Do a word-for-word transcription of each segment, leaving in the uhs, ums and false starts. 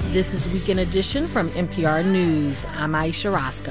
This is Weekend Edition from N P R News. I'm Aisha Roscoe.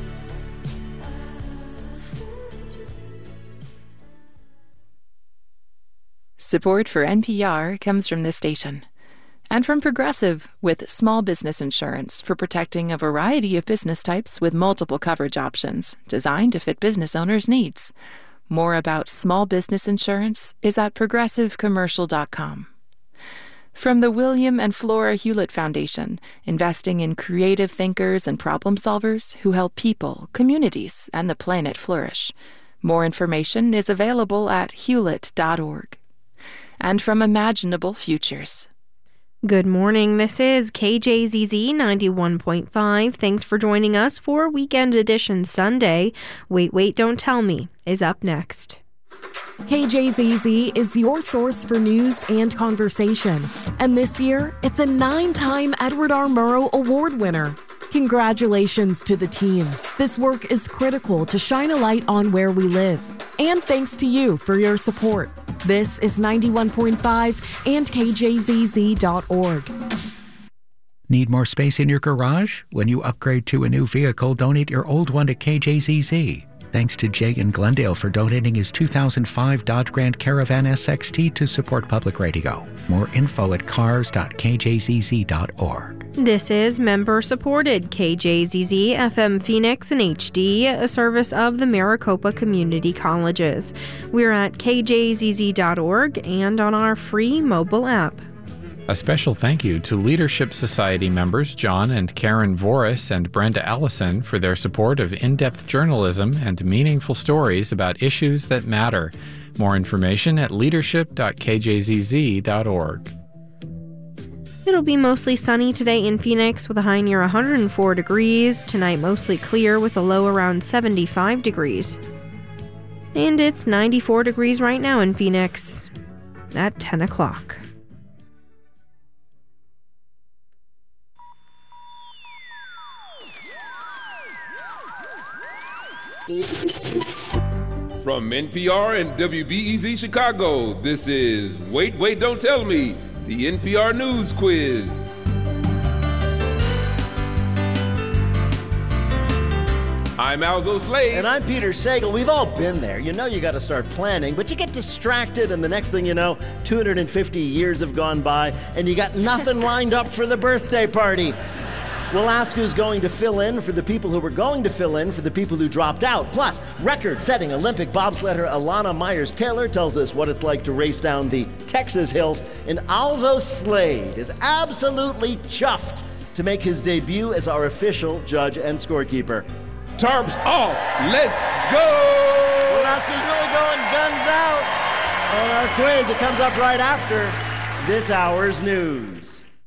Support for N P R comes from this station and from Progressive with small business insurance for protecting a variety of business types with multiple coverage options designed to fit business owners' needs. More about small business insurance is at progressive commercial dot com. From the William and Flora Hewlett Foundation, investing in creative thinkers and problem solvers who help people, communities, and the planet flourish. More information is available at hewlett dot org. And from Imaginable Futures. Good morning. This is K J Z Z ninety-one point five. Thanks for joining us for Weekend Edition Sunday. Wait, Wait, Don't Tell Me is up next. K J Z Z is your source for news and conversation. And this year, it's a nine-time Edward R. Murrow Award winner. Congratulations to the team. This work is critical to shine a light on where we live. And thanks to you for your support. This is ninety-one point five and K J Z Z dot org. Need more space in your garage? When you upgrade to a new vehicle, donate your old one to K J Z Z. Thanks to Jay in Glendale for donating his two thousand five Dodge Grand Caravan S X T to support public radio. More info at cars dot k j z z dot org. This is member-supported K J Z Z F M Phoenix and H D, a service of the Maricopa Community Colleges. We're at k j z z dot org and on our free mobile app. A special thank you to Leadership Society members John and Karen Voris and Brenda Allison for their support of in-depth journalism and meaningful stories about issues that matter. More information at leadership dot k j z z dot org. It'll be mostly sunny today in Phoenix with a high near one hundred four degrees. Tonight mostly clear with a low around seventy-five degrees. And it's ninety-four degrees right now in Phoenix at ten o'clock. From N P R and W B E Z Chicago, this is Wait, Wait, Don't Tell Me, the N P R News Quiz. I'm Alzo Slade. And I'm Peter Sagal. We've all been there. You know you got to start planning, but you get distracted, and the next thing you know, two hundred fifty years have gone by, and you got nothing lined up for the birthday party. We'll ask who's going to fill in for the people who were going to fill in for the people who dropped out. Plus, record-setting Olympic bobsledder Alana Myers-Taylor tells us what it's like to race down the Texas hills. And Alzo Slade is absolutely chuffed to make his debut as our official judge and scorekeeper. Tarps off. Let's go! We'll ask who's really going guns out on our quiz. It comes up right after this hour's news.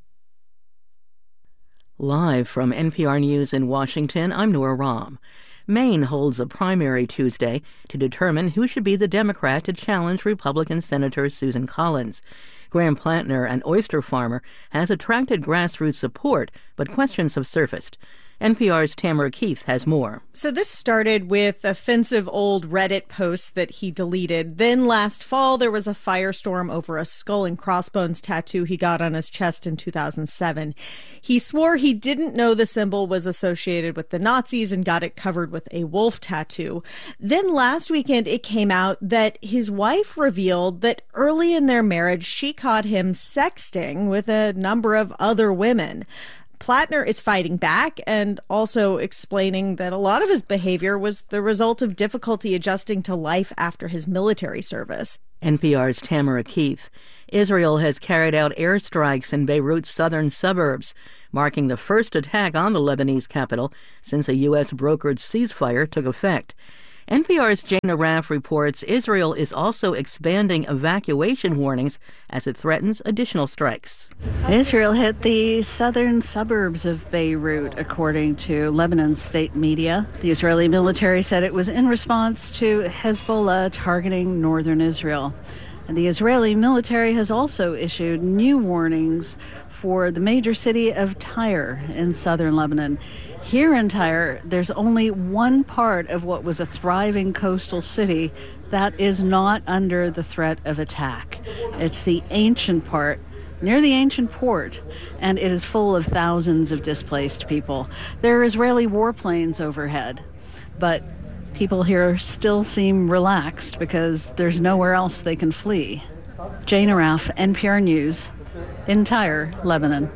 Live from N P R News in Washington, I'm Nora Rahm. Maine holds a primary Tuesday to determine who should be the Democrat to challenge Republican Senator Susan Collins. Graham Plantner, an oyster farmer, has attracted grassroots support, but questions have surfaced. N P R's Tamara Keith has more. So this started with offensive old Reddit posts that he deleted. Then last fall, there was a firestorm over a skull and crossbones tattoo he got on his chest in two thousand seven. He swore he didn't know the symbol was associated with the Nazis and got it covered with a wolf tattoo. Then last weekend, it came out that his wife revealed that early in their marriage, she caught him sexting with a number of other women. Plantner is fighting back and also explaining that a lot of his behavior was the result of difficulty adjusting to life after his military service. N P R's Tamara Keith. Israel has carried out airstrikes in Beirut's southern suburbs, marking the first attack on the Lebanese capital since a U S brokered ceasefire took effect. N P R's Jana Raff reports Israel is also expanding evacuation warnings as it threatens additional strikes. Israel hit the southern suburbs of Beirut, according to Lebanon's state media. The Israeli military said it was in response to Hezbollah targeting northern Israel. And the Israeli military has also issued new warnings for the major city of Tyre in southern Lebanon. Here in Tyre, there's only one part of what was a thriving coastal city that is not under the threat of attack. It's the ancient part near the ancient port, and it is full of thousands of displaced people. There are Israeli warplanes overhead, but people here still seem relaxed because there's nowhere else they can flee. Jane Araf, N P R News, in Tyre, Lebanon.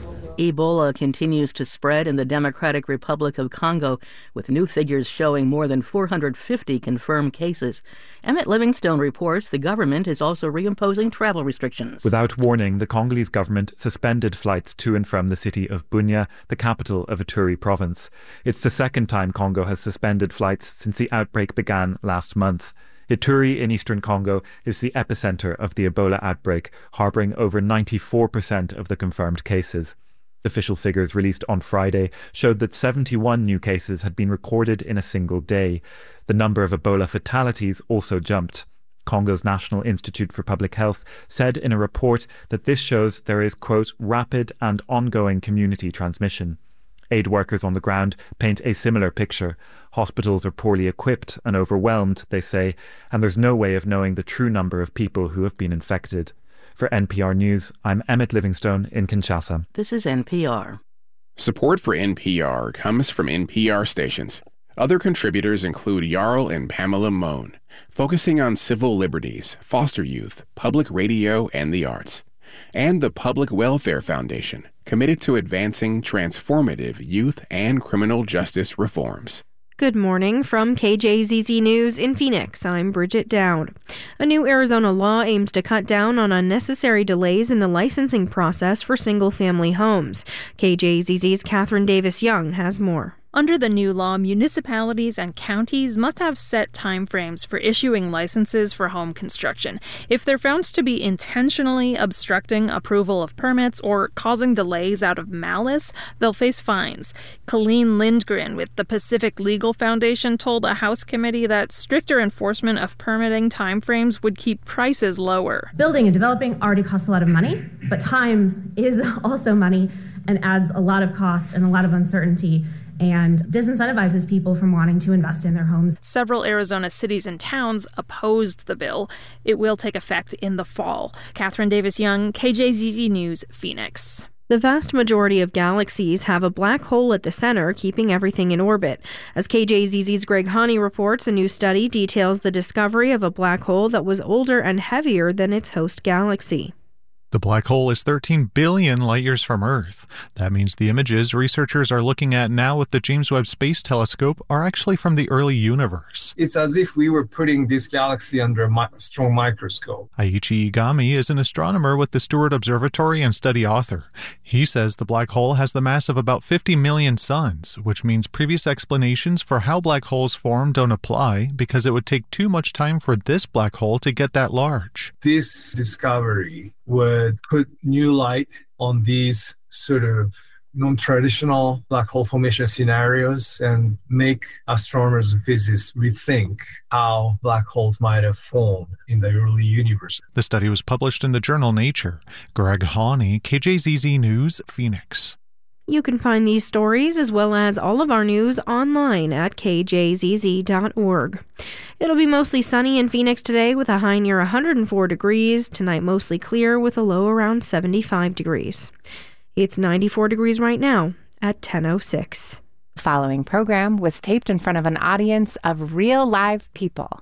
Ebola continues to spread in the Democratic Republic of Congo, with new figures showing more than four hundred fifty confirmed cases. Emmett Livingstone reports the government is also reimposing travel restrictions. Without warning, the Congolese government suspended flights to and from the city of Bunia, the capital of Ituri province. It's the second time Congo has suspended flights since the outbreak began last month. Ituri in eastern Congo is the epicenter of the Ebola outbreak, harboring over ninety-four percent of the confirmed cases. Official figures released on Friday showed that seventy-one new cases had been recorded in a single day. The number of Ebola fatalities also jumped. Congo's National Institute for Public Health said in a report that this shows there is, quote, rapid and ongoing community transmission. Aid workers on the ground paint a similar picture. Hospitals are poorly equipped and overwhelmed, they say, and there's no way of knowing the true number of people who have been infected. For N P R News, I'm Emmett Livingstone in Kinshasa. This is N P R. Support for N P R comes from N P R stations. Other contributors include Jarl and Pamela Mohn, focusing on civil liberties, foster youth, public radio, and the arts. And the Public Welfare Foundation, committed to advancing transformative youth and criminal justice reforms. Good morning from K J Z Z News in Phoenix. I'm Bridget Dowd. A new Arizona law aims to cut down on unnecessary delays in the licensing process for single-family homes. K J Z Z's Catherine Davis Young has more. Under the new law, municipalities and counties must have set timeframes for issuing licenses for home construction. If they're found to be intentionally obstructing approval of permits or causing delays out of malice, they'll face fines. Colleen Lindgren with the Pacific Legal Foundation told a House committee that stricter enforcement of permitting timeframes would keep prices lower. Building and developing already costs a lot of money, but time is also money and adds a lot of cost and a lot of uncertainty, and disincentivizes people from wanting to invest in their homes. Several Arizona cities and towns opposed the bill. It will take effect in the fall. Catherine Davis Young, K J Z Z News, Phoenix. The vast majority of galaxies have a black hole at the center, keeping everything in orbit. As K J Z Z's Greg Haney reports, a new study details the discovery of a black hole that was older and heavier than its host galaxy. The black hole is thirteen billion light-years from Earth. That means the images researchers are looking at now with the James Webb Space Telescope are actually from the early universe. It's as if we were putting this galaxy under a mi- strong microscope. Aichi Igami is an astronomer with the Stewart Observatory and study author. He says the black hole has the mass of about fifty million suns, which means previous explanations for how black holes form don't apply because it would take too much time for this black hole to get that large. This discovery would put new light on these sort of non-traditional black hole formation scenarios and make astronomers and physicists rethink how black holes might have formed in the early universe. The study was published in the journal Nature. Greg Haney, K J Z Z News, Phoenix. You can find these stories as well as all of our news online at k j z z dot org. It'll be mostly sunny in Phoenix today with a high near one hundred four degrees. Tonight mostly clear with a low around seventy-five degrees. It's ninety-four degrees right now at ten oh six. The following program was taped in front of an audience of real live people.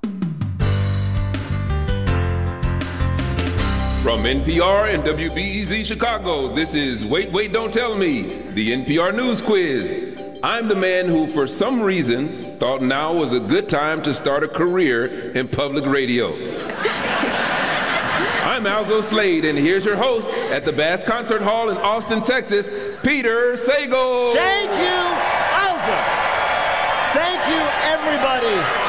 From N P R and W B E Z Chicago, this is Wait, Wait, Don't Tell Me, the N P R News Quiz. I'm the man who, for some reason, thought now was a good time to start a career in public radio. I'm Alzo Slade, and here's your host at the Bass Concert Hall in Austin, Texas, Peter Sagal. Thank you, Alzo. Thank you, everybody.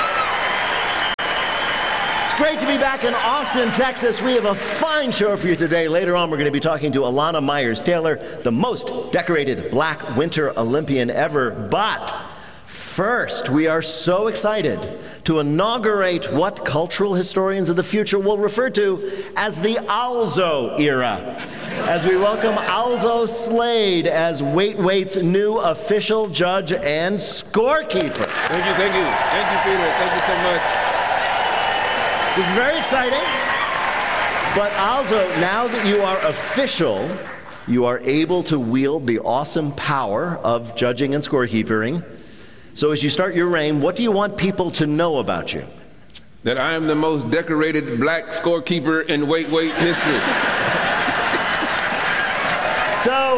It's great to be back in Austin, Texas. We have a fine show for you today. Later on, we're going to be talking to Alana Myers-Taylor, the most decorated Black Winter Olympian ever. But first, we are so excited to inaugurate what cultural historians of the future will refer to as the Alzo era, as we welcome Alzo Slade as Wait Wait's new official judge and scorekeeper. Thank you, thank you. Thank you, Peter. Thank you so much. This is very exciting. But also, now that you are official, you are able to wield the awesome power of judging and scorekeeping. So as you start your reign, what do you want people to know about you? That I am the most decorated black scorekeeper in Wait Wait history. So,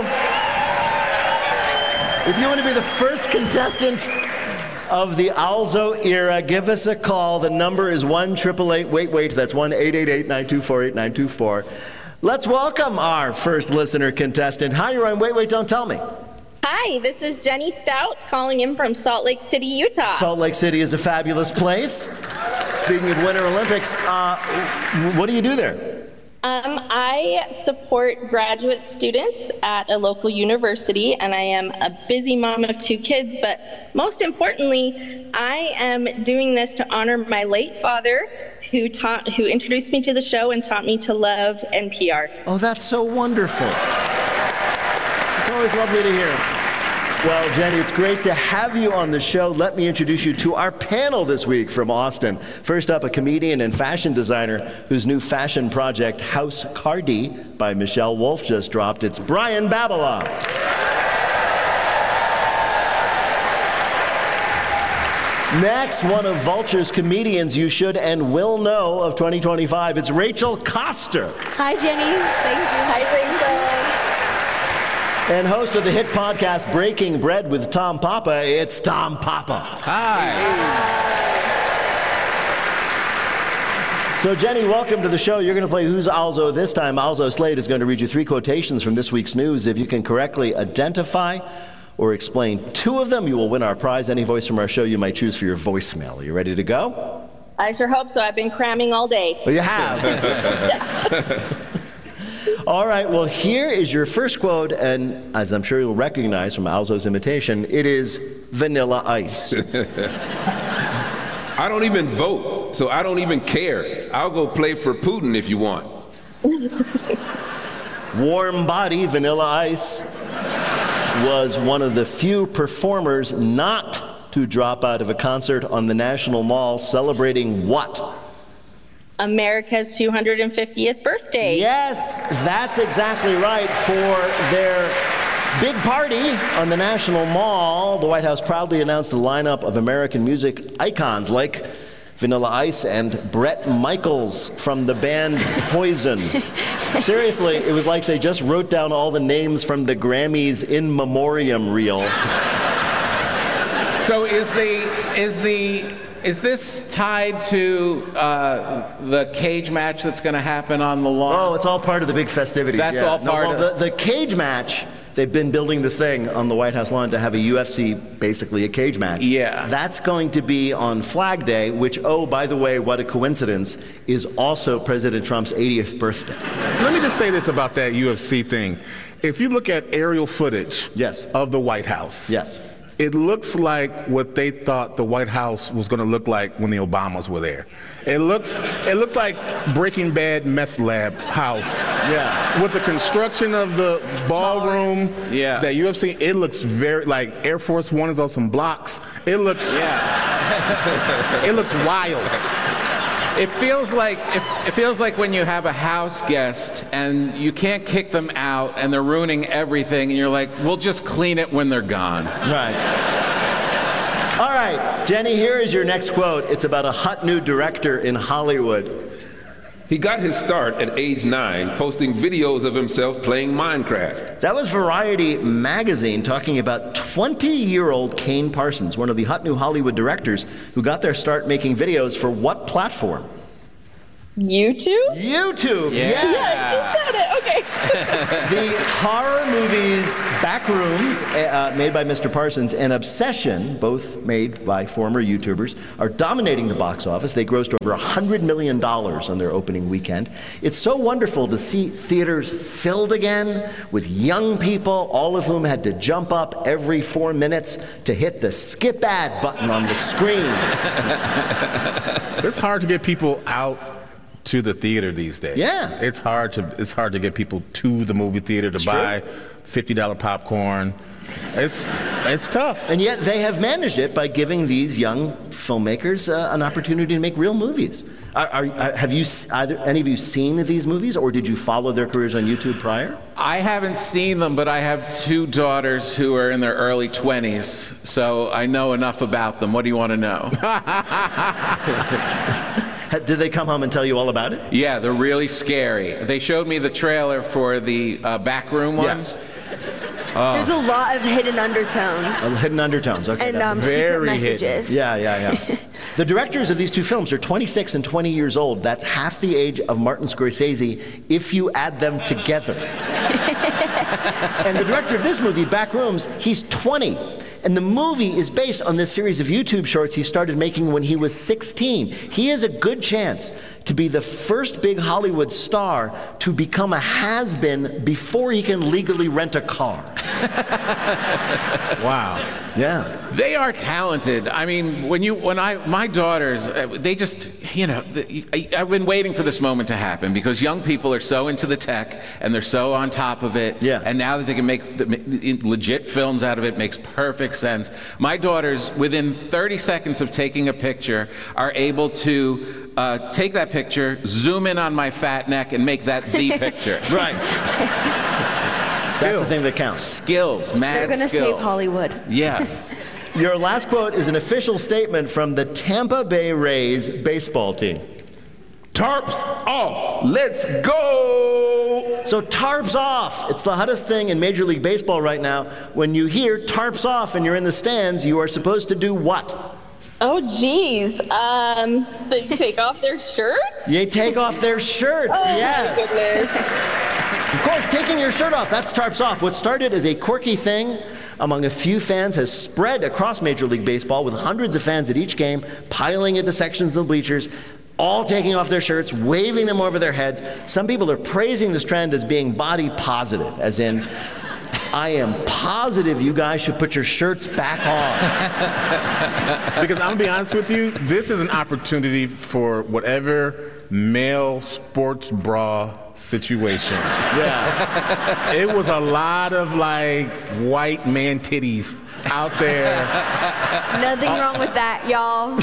if you want to be the first contestant of the Alzo era, give us a call. The number is one eight eight eight wait wait. That's one eight eight eight nine two four eight nine two four. Let's welcome our first listener contestant. Hi, you're on Wait Wait, Don't Tell Me. Hi, this is Jenny Stout calling in from Salt Lake City, Utah. Salt Lake City is a fabulous place. Speaking of Winter Olympics, uh, what do you do there? Um, I support graduate students at a local university, and I am a busy mom of two kids, but most importantly, I am doing this to honor my late father, who taught, who introduced me to the show and taught me to love N P R. Oh, that's so wonderful. It's always lovely to hear. Well, Jenny, it's great to have you on the show. Let me introduce you to our panel this week from Austin. First up, a comedian and fashion designer whose new fashion project, House Cardi, by Michelle Wolf, just dropped. It's Brian Babylon. Next, one of Vulture's comedians you should and will know of twenty twenty-five. It's Rachel Coster. Hi, Jenny. Thank you. Hi, Rachel. And host of the hit podcast Breaking Bread with Tom Papa, it's Tom Papa. Hi. So, Jenny, welcome to the show. You're going to play Who's Alzo this time. Alzo Slade is going to read you three quotations from this week's news. If you can correctly identify or explain two of them, you will win our prize. Any voice from our show you might choose for your voicemail. Are you ready to go? I sure hope so. I've been cramming all day. Well, you have. All right, well, here is your first quote, and as I'm sure you'll recognize from Alzo's imitation, it is Vanilla Ice. I don't even vote, so I don't even care. I'll go play for Putin if you want. Warm Body, Vanilla Ice, was one of the few performers not to drop out of a concert on the National Mall celebrating what? America's two hundred fiftieth birthday. Yes, that's exactly right. For their big party on the National Mall, the White House proudly announced a lineup of American music icons like Vanilla Ice and Bret Michaels from the band Poison. Seriously, it was like they just wrote down all the names from the Grammys in memoriam reel. So is the is the Is this tied to uh, the cage match that's going to happen on the lawn? Oh, it's all part of the big festivities. That's yeah. all part no, well, of the, the cage match. They've been building this thing on the White House lawn to have a U F C, basically a cage match. Yeah. That's going to be on Flag Day, which, oh, by the way, what a coincidence, is also President Trump's eightieth birthday. Let me just say this about that U F C thing. If you look at aerial footage yes. of the White House, yes. it looks like what they thought the White House was going to look like when the Obamas were there. It looks, it looks like Breaking Bad meth lab house. Yeah. With the construction of the ballroom, yeah. that U F C, it looks very like Air Force One is on some blocks. It looks, yeah. It looks wild. It feels like it, it feels like when you have a house guest and you can't kick them out and they're ruining everything, and you're like, we'll just clean it when they're gone. Right. All right, Jenny, here is your next quote. It's about a hot new director in Hollywood. He got his start at age nine, posting videos of himself playing Minecraft. That was Variety magazine talking about twenty-year-old Kane Parsons, one of the hot new Hollywood directors who got their start making videos for what platform? YouTube? YouTube, yeah. yes. Yes, you said it. Okay. The horror movies Backrooms, uh, made by Mister Parsons, and Obsession, both made by former YouTubers, are dominating the box office. They grossed over one hundred million dollars on their opening weekend. It's so wonderful to see theaters filled again with young people, all of whom had to jump up every four minutes to hit the skip ad button on the screen. It's hard to get people out to the theater these days. Yeah. It's hard to it's hard to get people to the movie theater to It's buy true. fifty dollar popcorn. It's it's tough. And yet they have managed it by giving these young filmmakers uh, an opportunity to make real movies. Are, are, have you either any of you seen these movies, or did you follow their careers on YouTube prior? I haven't seen them, but I have two daughters who are in their early twenties, so I know enough about them. What do you want to know? Did they come home and tell you all about it? Yeah, they're really scary. They showed me the trailer for the uh, Backroom ones. Yes. Oh. There's a lot of hidden undertones. Uh, hidden undertones, okay. And that's um, very secret messages. Hidden. Yeah, yeah, yeah. The directors of these two films are twenty-six and twenty years old. That's half the age of Martin Scorsese if you add them together. And the director of this movie, Backrooms, he's twenty. And the movie is based on this series of YouTube shorts he started making when he was sixteen. He has a good chance to be the first big Hollywood star to become a has-been before he can legally rent a car. Wow. Yeah. They are talented. I mean, when you, when I, my daughters, they just, you know, I, I've been waiting for this moment to happen because young people are so into the tech and they're so on top of it. Yeah. And now that they can make the, legit films out of it, makes perfect sense. My daughters, within thirty seconds of taking a picture, are able to uh, take that picture, zoom in on my fat neck, and make that the picture. Right. That's the thing that counts. Skills, mad They're gonna skills. save Hollywood. Yeah. Your last quote is an official statement from the Tampa Bay Rays baseball team. Tarps off. Let's go. So tarps off. It's the hottest thing in Major League Baseball right now. When you hear tarps off and you're in the stands, you are supposed to do what? Oh, geez. Um, they take off their shirts? You take off their shirts, oh, yes. My goodness. Of course, taking your shirt off, that's tarps off. What started as a quirky thing among a few fans has spread across Major League Baseball with hundreds of fans at each game piling into sections of the bleachers, all taking off their shirts, waving them over their heads. Some people are praising this trend as being body positive, as in, I am positive you guys should put your shirts back on. Because I'm going to be honest with you, this is an opportunity for whatever male sports bra situation. Yeah. It was a lot of like white man titties out there. Nothing wrong with that, y'all.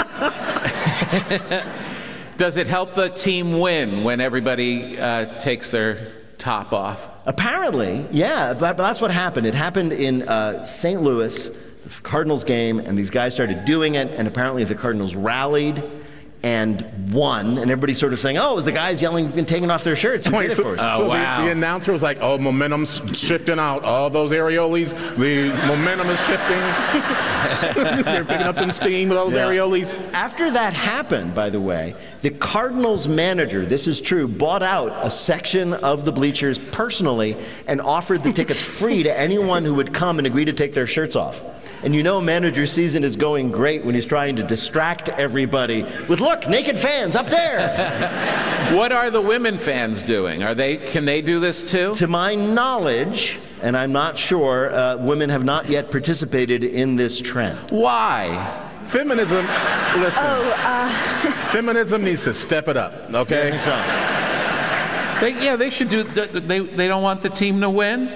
Does it help the team win when everybody uh, takes their top off? Apparently, yeah, but, but that's what happened. It happened in uh, Saint Louis, the Cardinals game, and these guys started doing it, and apparently the Cardinals rallied and won, and everybody's sort of saying, oh, it was the guys yelling and taking off their shirts who Wait, did it so, for us. so Oh, wow. the, the announcer was like, oh, momentum's shifting out. All those areoles, the momentum is shifting. They're picking up some steam with those Yeah. areoles. After that happened, by the way, the Cardinals manager, this is true, bought out a section of the bleachers personally and offered the tickets free to anyone who would come and agree to take their shirts off. And you know a manager's season is going great when he's trying to distract everybody with, look, naked fans up there. What are the women fans doing? Are they? Can they do this too? To my knowledge, and I'm not sure, uh, women have not yet participated in this trend. Why? Feminism, listen, Oh, uh, feminism needs to step it up, okay? Yeah, so. They, yeah, they should do. They they don't want the team to win.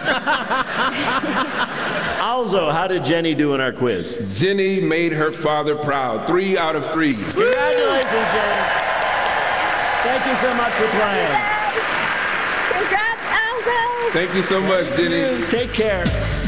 Also, how did Jenny do in our quiz? Jenny made her father proud. Three out of three. Congratulations, Jenny. Thank you so much for playing. Congrats, Aldo. Thank you so much, Jenny. Take care.